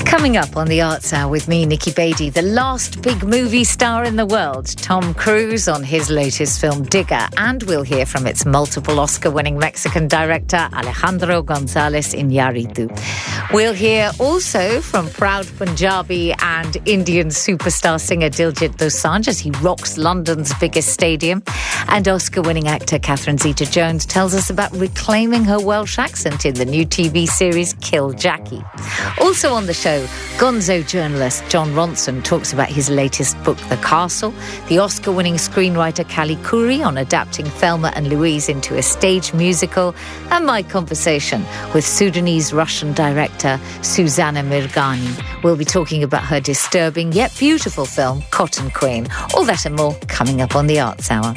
Coming up on the Arts Hour with me, Nikki Beatty, the last big movie star in the world, Tom Cruise, on his latest film Digger, and we'll hear from its multiple Oscar-winning Mexican director Alejandro González Iñárritu. We'll hear also from proud Punjabi and Indian superstar singer Diljit Dosanjh as he rocks London's biggest stadium, and Oscar-winning actor Catherine Zeta-Jones tells us about reclaiming her Welsh accent in the new TV series Kill Jackie. Also on the show, Gonzo journalist John Ronson talks about his latest book, The Castle, the Oscar-winning screenwriter Callie Khouri on adapting Thelma and Louise into a stage musical, and my conversation with Sudanese-Russian director Susanna Mirgani. We'll be talking about her disturbing yet beautiful film, Cotton Queen. All that and more coming up on the Arts Hour.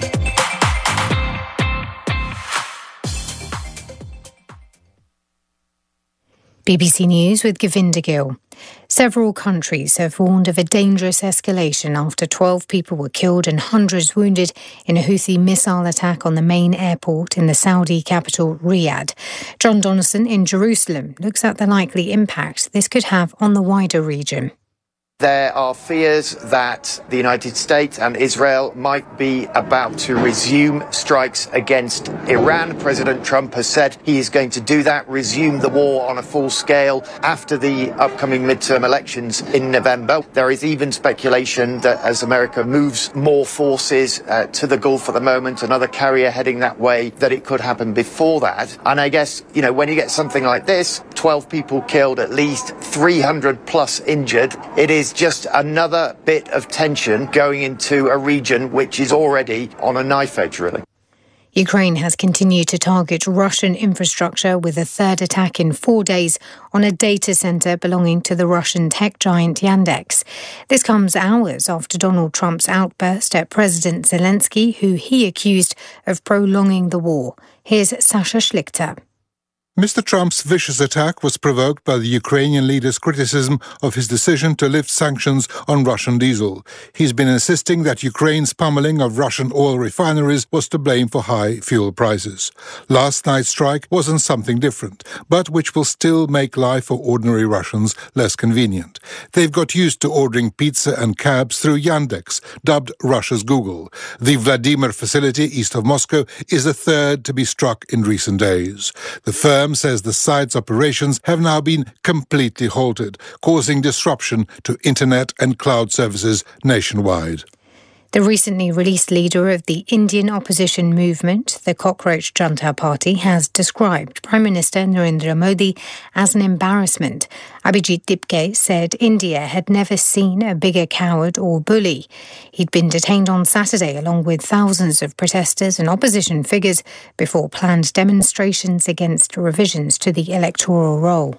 BBC News with Govinda Gill. Several countries have warned of a dangerous escalation after 12 people were killed and hundreds wounded in a Houthi missile attack on the main airport in the Saudi capital, Riyadh. John Donnison in Jerusalem looks at the likely impact this could have on the wider region. There are fears that the United States and Israel might be about to resume strikes against Iran. President Trump has said he is going to do that, resume the war on a full scale after the upcoming midterm elections in November. There is even speculation that as America moves more forces to the Gulf at the moment, another carrier heading that way, that it could happen before that. And I guess, when you get something like this, 12 people killed, at least 300 plus injured, it is just another bit of tension going into a region which is already on a knife edge, really. Ukraine has continued to target Russian infrastructure with a third attack in 4 days on a data centre belonging to the Russian tech giant Yandex. This comes hours after Donald Trump's outburst at President Zelensky, who he accused of prolonging the war. Here's Sasha Schlichter. Mr. Trump's vicious attack was provoked by the Ukrainian leader's criticism of his decision to lift sanctions on Russian diesel. He's been insisting that Ukraine's pummeling of Russian oil refineries was to blame for high fuel prices. Last night's strike wasn't something different, but which will still make life for ordinary Russians less convenient. They've got used to ordering pizza and cabs through Yandex, dubbed Russia's Google. The Vladimir facility east of Moscow is the third to be struck in recent days. The firm says the site's operations have now been completely halted, causing disruption to internet and cloud services nationwide. The recently released leader of the Indian opposition movement, the Cockroach Junta Party, has described Prime Minister Narendra Modi as an embarrassment. Abhijit Dipke said India had never seen a bigger coward or bully. He'd been detained on Saturday along with thousands of protesters and opposition figures before planned demonstrations against revisions to the electoral roll.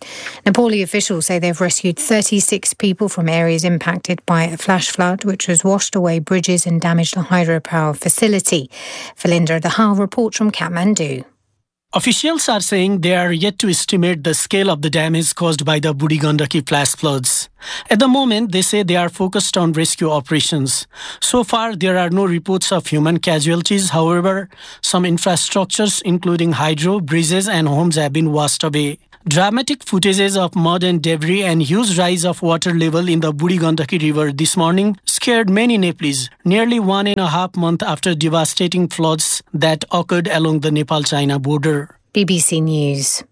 Nepali officials say they've rescued 36 people from areas impacted by a flash flood which has washed away bridges and damaged a hydropower facility. Philinder Dahal reports from Kathmandu. Officials are saying they are yet to estimate the scale of the damage caused by the Budi Gandaki flash floods. At the moment, they say they are focused on rescue operations. So far, there are no reports of human casualties. However, some infrastructures, including hydro, bridges and homes, have been washed away. Dramatic footages of mud and debris and huge rise of water level in the Budi Gandaki river this morning scared many Nepalese, nearly 1.5 months after devastating floods that occurred along the Nepal-China border. BBC News.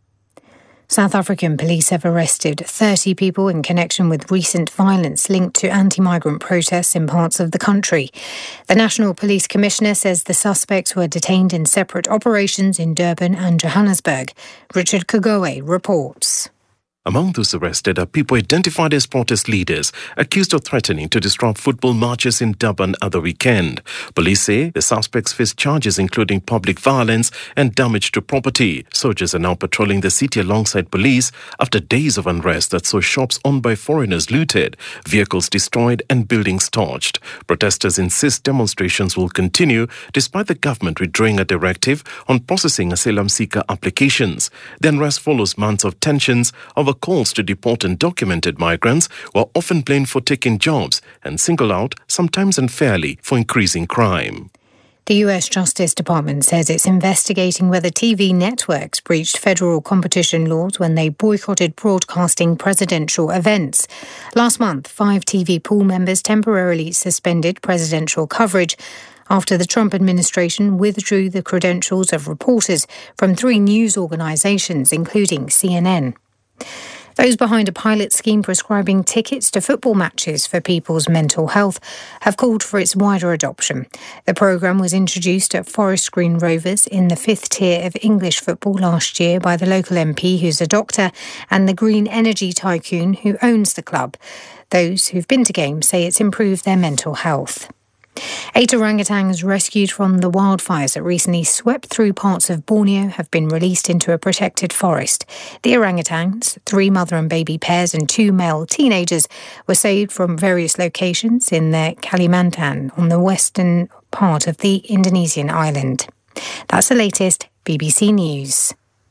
South African police have arrested 30 people in connection with recent violence linked to anti-migrant protests in parts of the country. The National Police Commissioner says the suspects were detained in separate operations in Durban and Johannesburg. Richard Kagoe reports. Among those arrested are people identified as protest leaders, accused of threatening to disrupt football matches in Durban at the weekend. Police say the suspects face charges including public violence and damage to property. Soldiers are now patrolling the city alongside police after days of unrest that saw shops owned by foreigners looted, vehicles destroyed and buildings torched. Protesters insist demonstrations will continue despite the government withdrawing a directive on processing asylum seeker applications. The unrest follows months of tensions over calls to deport undocumented migrants who are often blamed for taking jobs and singled out, sometimes unfairly, for increasing crime. The US Justice Department says it's investigating whether TV networks breached federal competition laws when they boycotted broadcasting presidential events. Last month, 5 TV pool members temporarily suspended presidential coverage after the Trump administration withdrew the credentials of reporters from 3 news organizations, including CNN. Those behind a pilot scheme prescribing tickets to football matches for people's mental health have called for its wider adoption. The programme was introduced at Forest Green Rovers in the 5th tier of English football last year by the local MP, who's a doctor, and the green energy tycoon who owns the club. Those who've been to games say it's improved their mental health. 8 orangutans rescued from the wildfires that recently swept through parts of Borneo have been released into a protected forest. The orangutans, 3 mother and baby pairs and 2 male teenagers, were saved from various locations in the Kalimantan on the western part of the Indonesian island. That's the latest BBC News.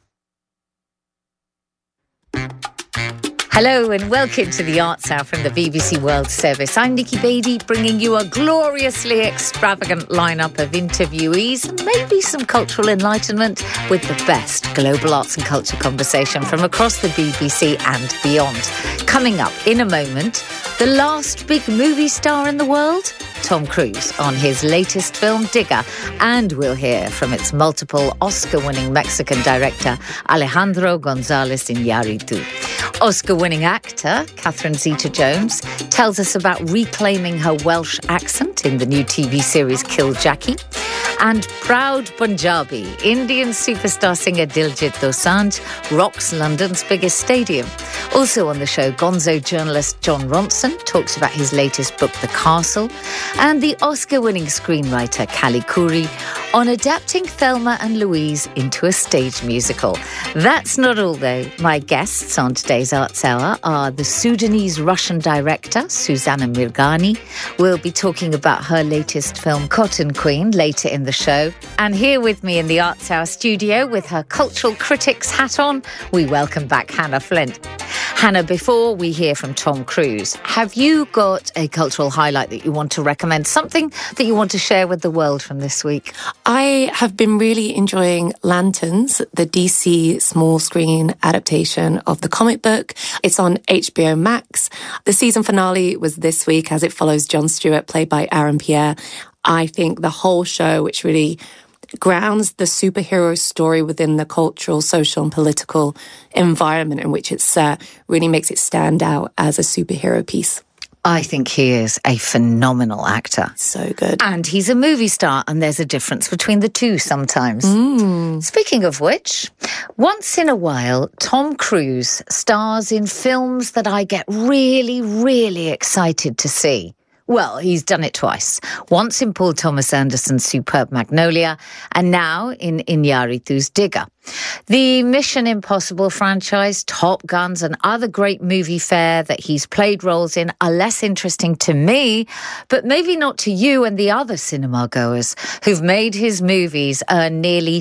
Hello and welcome to the Arts Hour from the BBC World Service. I'm Nikki Beattie, bringing you a gloriously extravagant lineup of interviewees, maybe some cultural enlightenment with the best global arts and culture conversation from across the BBC and beyond. Coming up in a moment, the last big movie star in the world, Tom Cruise, on his latest film Digger, and we'll hear from its multiple Oscar-winning Mexican director Alejandro González Iñárritu. Oscar-winning actor Catherine Zeta-Jones tells us about reclaiming her Welsh accent in the new TV series Kill Jackie. And proud Punjabi, Indian superstar singer Diljit Dosanjh rocks London's biggest stadium. Also on the show, Gonzo journalist John Ronson talks about his latest book, The Castle, and the Oscar-winning screenwriter Callie Khouri on adapting Thelma and Louise into a stage musical. That's not all, though. My guests on today's Arts Hour are the Sudanese-Russian director, Suzana Mirgani. We'll be talking about her latest film, Cotton Queen, later in the show. And here with me in the Arts Hour studio, with her cultural critics hat on, we welcome back Hannah Flint. Hannah, before we hear from Tom Cruise, have you got a cultural highlight that you want to recommend, something that you want to share with the world from this week? I have been really enjoying Lanterns, the DC small screen adaptation of the comic book. It's on HBO Max. The season finale was this week, as it follows Jon Stewart, played by Aaron Pierre. I think the whole show, which really grounds the superhero story within the cultural, social and political environment in which it's set, really makes it stand out as a superhero piece. I think he is a phenomenal actor. So good. And he's a movie star, and there's a difference between the two sometimes. Speaking of which, once in a while, Tom Cruise stars in films that I get really, really excited to see. Well, he's done it twice. Once in Paul Thomas Anderson's superb Magnolia, and now in Iñárritu's Digger. The Mission Impossible franchise, Top Guns, and other great movie fare that he's played roles in are less interesting to me, but maybe not to you and the other cinema goers who've made his movies earn nearly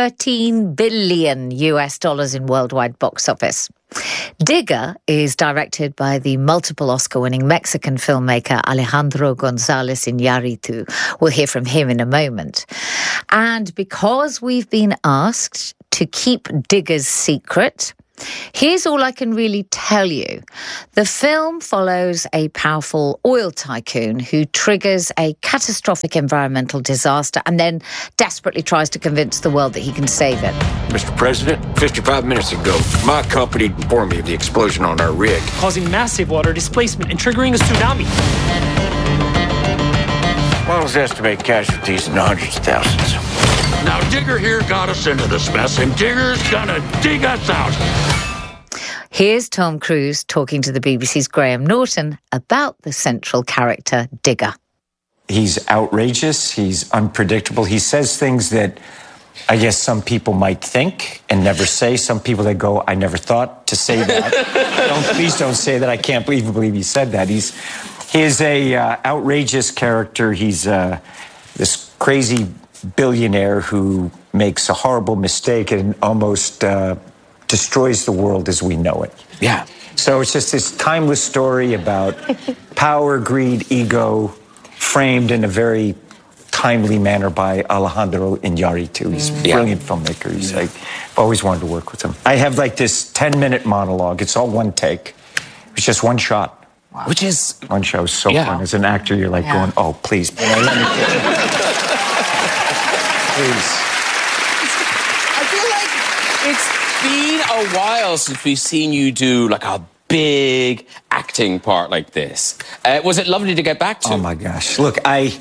$13 billion in worldwide box office. Digger is directed by the multiple Oscar-winning Mexican filmmaker Alejandro González Iñárritu. We'll hear from him in a moment. And because we've been asked to keep Digger's secret, here's all I can really tell you. The film follows a powerful oil tycoon who triggers a catastrophic environmental disaster and then desperately tries to convince the world that he can save it. Mr. President, 55 minutes ago, my company informed me of the explosion on our rig, causing massive water displacement and triggering a tsunami. Models estimate casualties in the hundreds of thousands. Now, Digger here got us into this mess, and Digger's gonna dig us out. Here's Tom Cruise talking to the BBC's Graham Norton about the central character, Digger. He's outrageous. He's unpredictable. He says things that I guess some people might think and never say. Some people that go, I never thought to say that. Please don't say that. I can't believe he said that. He is a outrageous character. He's this crazy billionaire who makes a horrible mistake and almost destroys the world as we know it. Yeah. So it's just this timeless story about power, greed, ego, framed in a very timely manner by Alejandro Iñárritu. He's a brilliant filmmaker. He's like, I've always wanted to work with him. I have like this 10-minute monologue. It's all one take. It's just one shot. Wow. Which is... One show is so fun. As an actor, you're like going, oh, please. Please. I feel like it's been a while since we've seen you do like a big acting part like this. Was it lovely to get back to? Oh my gosh. Look, I've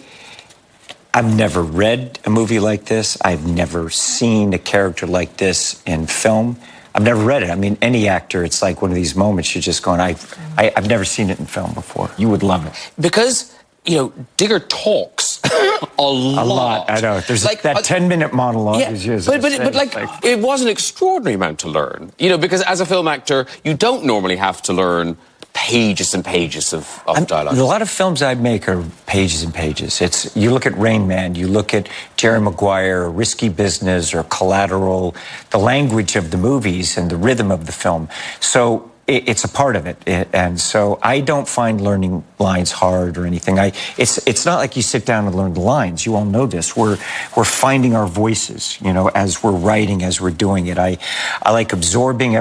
never read a movie like this. I've never seen a character like this in film. I've never read it. I mean, any actor, it's like one of these moments you're just going, I've never seen it in film before. You would love it. Because, you know, Digger talks a lot. I know. There's like that 10-minute monologue. Yeah, but like, it was an extraordinary amount to learn. You know, because as a film actor, you don't normally have to learn pages and pages of dialogue. A lot of films I make are pages and pages. You look at Rain Man, you look at Jerry Maguire, Risky Business, or Collateral, the language of the movies and the rhythm of the film. So it's a part of it. And so I don't find learning lines hard or anything. It's not like you sit down and learn the lines. You all know this. We're finding our voices, you know, as we're writing, as we're doing it. I like absorbing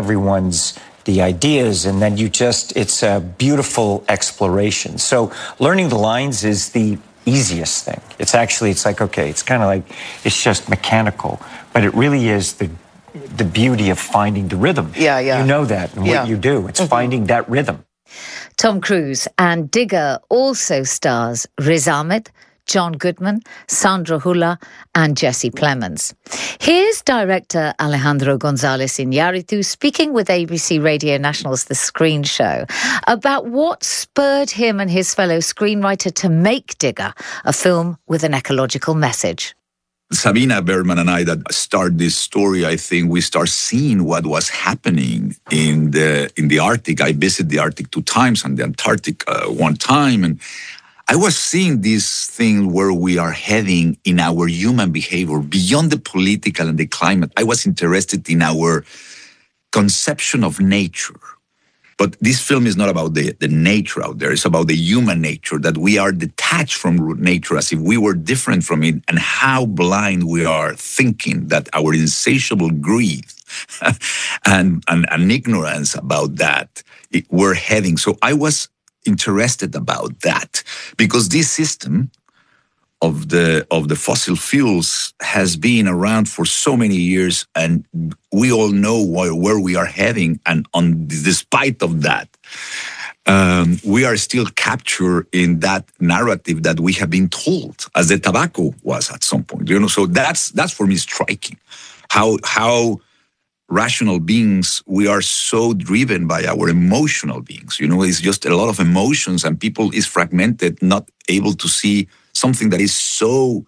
the ideas, and then it's a beautiful exploration. So learning the lines is the easiest thing. It's like, okay, it's kind of like, it's just mechanical, but it really is the beauty of finding the rhythm. Yeah. You know that in what you do. It's finding that rhythm. Tom Cruise and Digger also stars Riz Ahmed, John Goodman, Sandra Hüller and Jesse Plemons. Here's director Alejandro González Iñárritu speaking with ABC Radio National's The Screen Show about what spurred him and his fellow screenwriter to make Digger, a film with an ecological message. Sabina Berman and I that start this story, I think we start seeing what was happening in the Arctic. I visited the Arctic 2 times and the Antarctic 1 time, and I was seeing this thing where we are heading in our human behavior beyond the political and the climate. I was interested in our conception of nature. But this film is not about the nature out there. It's about the human nature, that we are detached from nature as if we were different from it, and how blind we are thinking that our insatiable greed and ignorance about that, we're heading. So I was interested about that, because this system of the fossil fuels has been around for so many years, and we all know where we are heading. And despite of that, we are still captured in that narrative that we have been told, as the tobacco was at some point. You know, so that's for me striking. How rational beings, we are so driven by our emotional beings. You know, it's just a lot of emotions, and people is fragmented, not able to see something that is so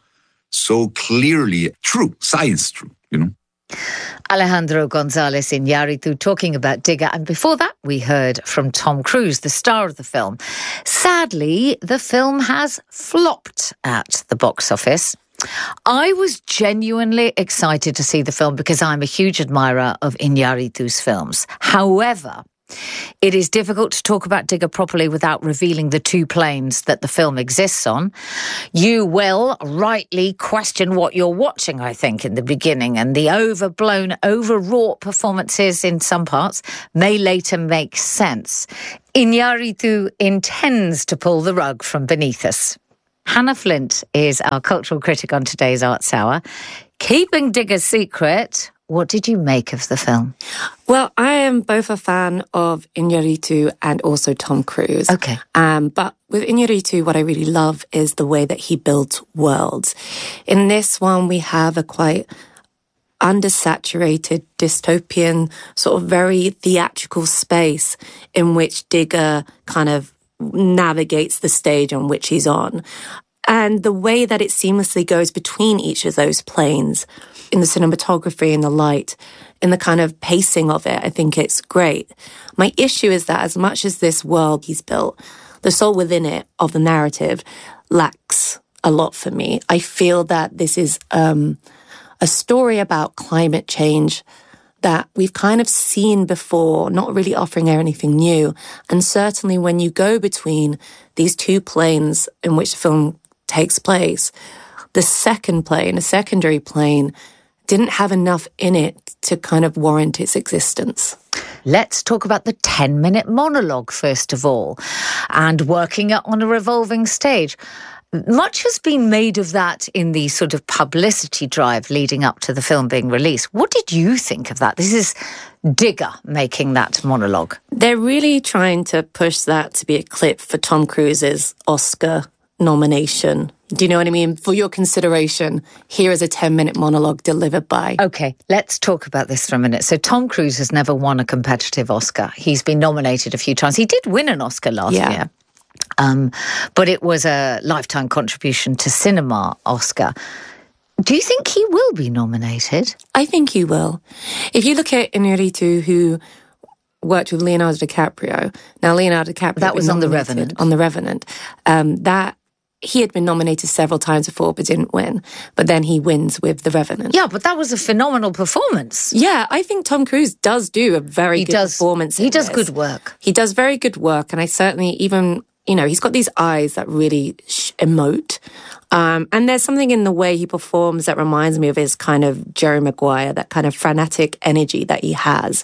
clearly true, science true, you know. Alejandro González Iñárritu talking about Digger, and before that we heard from Tom Cruise, the star of the film. Sadly, the film has flopped at the box office. I was genuinely excited to see the film because I'm a huge admirer of Iñárritu's films. However, it is difficult to talk about Digger properly without revealing the 2 planes that the film exists on. You will rightly question what you're watching, I think, in the beginning, and the overblown, overwrought performances in some parts may later make sense. Iñárritu intends to pull the rug from beneath us. Hannah Flint is our cultural critic on today's Arts Hour. Keeping Digger's secret, what did you make of the film? Well, I am both a fan of Iñárritu and also Tom Cruise. Okay. But with Iñárritu, what I really love is the way that he builds worlds. In this one, we have a quite undersaturated, dystopian, sort of very theatrical space in which Digger kind of navigates the stage on which he's on. And the way that it seamlessly goes between each of those planes, in the cinematography, in the light, in the kind of pacing of it, I think it's great. My issue is that as much as this world he's built, the soul within it of the narrative lacks a lot for me. I feel that this is a story about climate change that we've kind of seen before, not really offering anything new. And certainly when you go between these 2 planes in which the film takes place, the second play, in a secondary plane, didn't have enough in it to kind of warrant its existence. Let's talk about the 10-minute monologue, first of all, and working it on a revolving stage. Much has been made of that in the sort of publicity drive leading up to the film being released. What did you think of that? This is Digger making that monologue. They're really trying to push that to be a clip for Tom Cruise's Oscar nomination. Do you know what I mean? For your consideration, here is a 10-minute monologue delivered by... Okay, let's talk about this for a minute. So Tom Cruise has never won a competitive Oscar. He's been nominated a few times. He did win an Oscar last year. But it was a lifetime contribution to cinema Oscar. Do you think he will be nominated? I think he will. If you look at Inarritu, who worked with Leonardo DiCaprio. Now, Leonardo DiCaprio... That was on The Revenant. On The Revenant. He had been nominated several times before but didn't win. But then he wins with The Revenant. Yeah, but that was a phenomenal performance. Yeah, I think Tom Cruise does do a very good performance. He does good work. He does very good work. And I certainly even... You know, he's got these eyes that really emote. And there's something in the way he performs that reminds me of his kind of Jerry Maguire, that kind of frenetic energy that he has.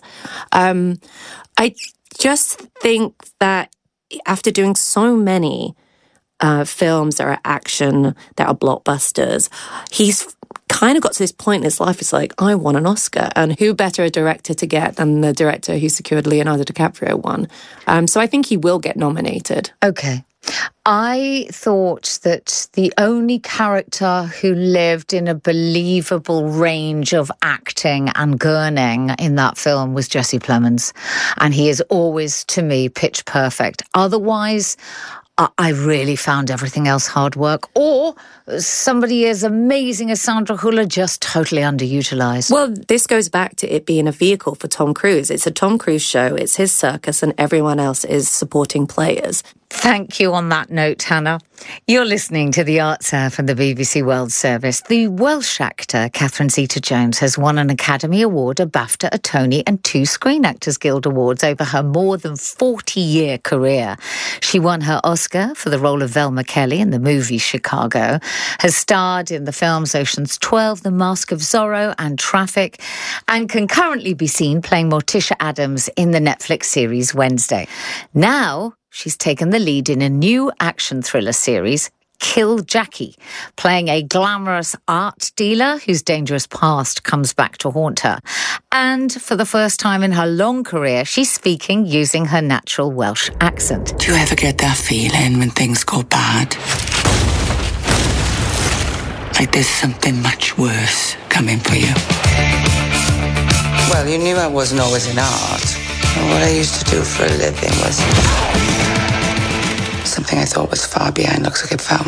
I just think that after doing so many films that are action, that are blockbusters, he's kind of got to this point in his life, it's like, I won an Oscar. And who better a director to get than the director who secured Leonardo DiCaprio one? So I think he will get nominated. Okay. I thought that the only character who lived in a believable range of acting and gurning in that film was Jesse Plemons. And he is always, to me, pitch perfect. Otherwise, I really found everything else hard work. Or somebody as amazing as Sandra Hüller just totally underutilized. Well, this goes back to it being a vehicle for Tom Cruise. It's a Tom Cruise show. It's his circus and everyone else is supporting players. Thank you on that note, Hannah. You're listening to The Arts Hour from the BBC World Service. The Welsh actor Catherine Zeta-Jones has won an Academy Award, a BAFTA, a Tony and 2 Screen Actors Guild Awards over her more than 40-year career. She won her Oscar for the role of Velma Kelly in the movie Chicago, has starred in the films Ocean's 12, The Mask of Zorro and Traffic, and can currently be seen playing Morticia Adams in the Netflix series Wednesday. Now, she's taken the lead in a new action thriller series, Kill Jackie, playing a glamorous art dealer whose dangerous past comes back to haunt her. And for the first time in her long career, she's speaking using her natural Welsh accent. Do you ever get that feeling when things go bad? Like there's something much worse coming for you? Well, you knew I wasn't always in art. And what I used to do for a living was something I thought was far behind. Looks like it found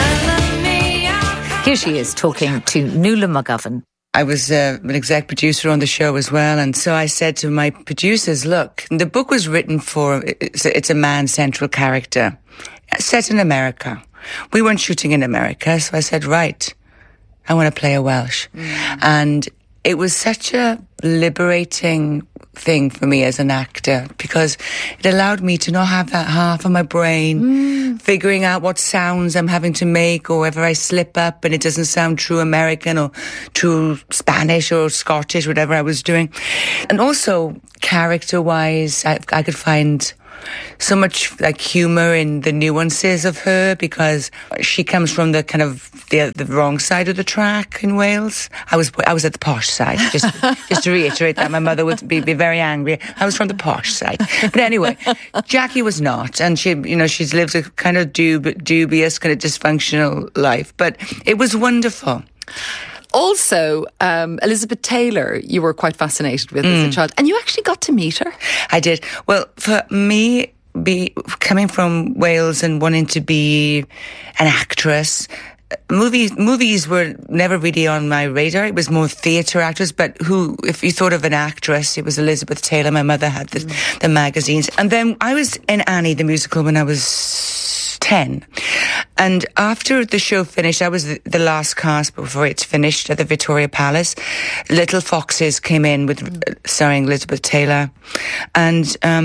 me. Here she is talking to Nuala McGovern. I was an exec producer on the show as well, and so I said to my producers, look, the book was written for, it's a man-central character, set in America. We weren't shooting in America, so I said, right, I want to play a Welsh. And it was such a liberating thing for me as an actor because it allowed me to not have that half of my brain figuring out what sounds I'm having to make, or whether I slip up and it doesn't sound true American or true Spanish or Scottish, whatever I was doing. And also character-wise, I could find so much like humor in the nuances of her because she comes from the kind of the wrong side of the track in Wales. I was at the posh side, just to reiterate that. My mother would be very angry. I was from the posh side. But anyway, Jackie was not, and she's lived a kind of dubious, kind of dysfunctional life. But it was wonderful. Also, Elizabeth Taylor, you were quite fascinated with as a child, and you actually got to meet her. I did. Well, for me, coming from Wales and wanting to be an actress, movies were never really on my radar. It was more theatre actors, but if you thought of an actress, it was Elizabeth Taylor. My mother had the magazines. And then I was in Annie, the musical, when I was 10. And after the show finished, I was the last cast before it's finished at the Victoria Palace. Little Foxes came in with starring Elizabeth Taylor. And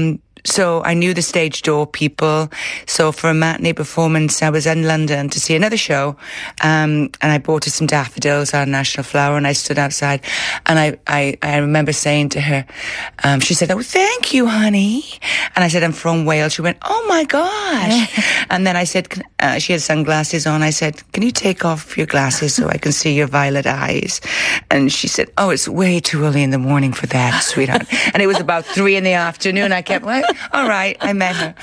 So I knew the stage door people. So for a matinee performance, I was in London to see another show, and I bought her some daffodils, our national flower, and I stood outside, and I remember saying to her, she said, "Oh, thank you, honey." And I said, "I'm from Wales." She went, "Oh my gosh." And then I said, she had sunglasses on. I said, "Can you take off your glasses so I can see your violet eyes?" And she said, "Oh, it's way too early in the morning for that, sweetheart." And it was about 3 PM. I kept, well, all right, I met her.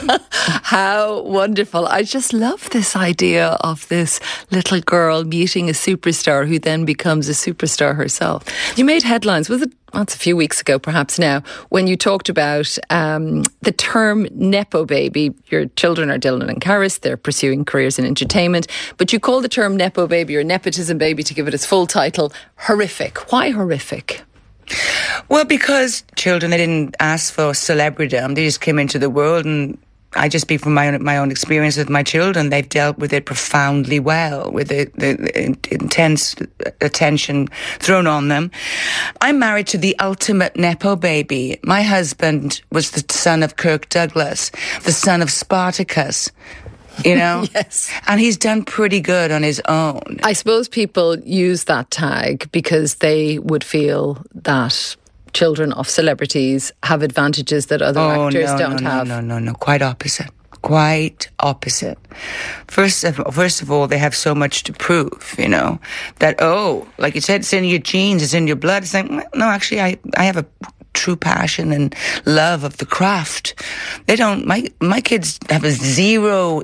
How wonderful. I just love this idea of this little girl meeting a superstar who then becomes a superstar herself. You made headlines, was it? That's a few weeks ago, perhaps now, when you talked about the term Nepo baby. Your children are Dylan and Karis. They're pursuing careers in entertainment. But you call the term Nepo baby or nepotism baby, to give it its full title, horrific. Why horrific? Well, because children, they didn't ask for celebritydom. They just came into the world, and I just speak from my own experience with my children. They've dealt with it profoundly well, with the intense attention thrown on them. I'm married to the ultimate Nepo baby. My husband was the son of Kirk Douglas, the son of Spartacus. You know? Yes. And he's done pretty good on his own. I suppose people use that tag because they would feel that children of celebrities have advantages that other actors don't have. No. Quite opposite. Quite opposite. First of all, they have so much to prove, you know, that, like you said, it's in your genes, it's in your blood. It's like, no, actually, I have a true passion and love of the craft. They don't. My kids have a zero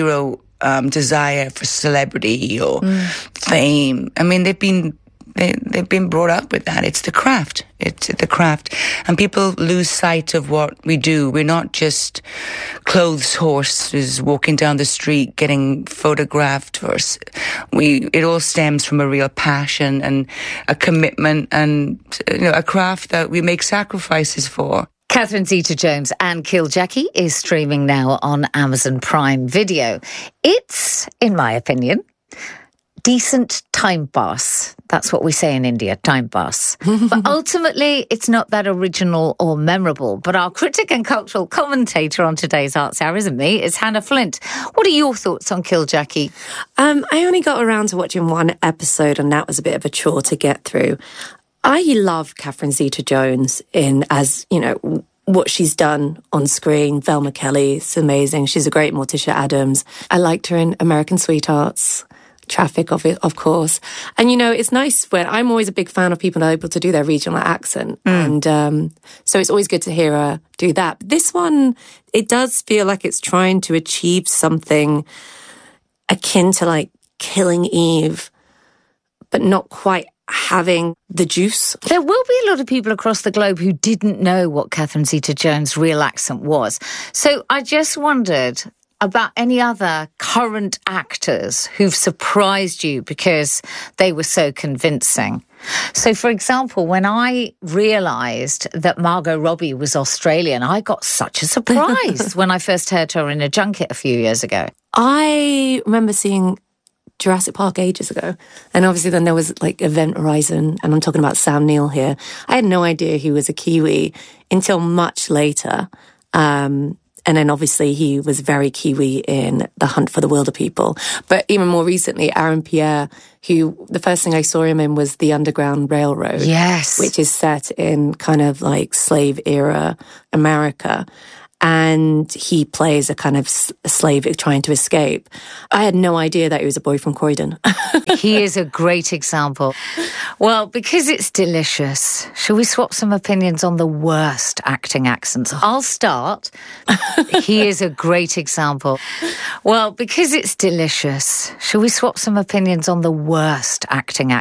desire for celebrity or fame. I mean, they've been brought up with that. It's the craft. It's the craft. And people lose sight of what we do. We're not just clothes horses walking down the street getting photographed. It all stems from a real passion and a commitment and, you know, a craft that we make sacrifices for. Catherine Zeta-Jones and Kill Jackie is streaming now on Amazon Prime Video. It's, in my opinion, decent time pass. That's what we say in India, time pass. But ultimately, it's not that original or memorable. But our critic and cultural commentator on today's Arts Hour isn't me, it's Hannah Flint. What are your thoughts on Kill Jackie? I only got around to watching one episode, and that was a bit of a chore to get through. I love Catherine Zeta-Jones as, you know, what she's done on screen. Velma Kelly is amazing. She's a great Morticia Addams. I liked her in American Sweethearts. Traffic, of course. And, you know, it's nice when I'm always a big fan of people able to do their regional accent. And so it's always good to hear her do that. But this one, it does feel like it's trying to achieve something akin to like Killing Eve, but not quite having the juice. There will be a lot of people across the globe who didn't know what Catherine Zeta-Jones' real accent was. So I just wondered about any other current actors who've surprised you because they were so convincing. So, for example, when I realised that Margot Robbie was Australian, I got such a surprise when I first heard her in a junket a few years ago. I remember seeing Jurassic Park ages ago. And obviously then there was like Event Horizon, and I'm talking about Sam Neill here. I had no idea he was a Kiwi until much later. And then obviously he was very Kiwi in The Hunt for the Wilder People. But even more recently, Aaron Pierre, who the first thing I saw him in was The Underground Railroad. Yes. Which is set in kind of like slave era America. And he plays a kind of slave trying to escape. I had no idea that he was a boy from Croydon. He is a great example. Well, because it's delicious, shall we swap some opinions on the worst acting accents? I'll start. He is a great example. Well, because it's delicious, shall we swap some opinions on the worst acting accents?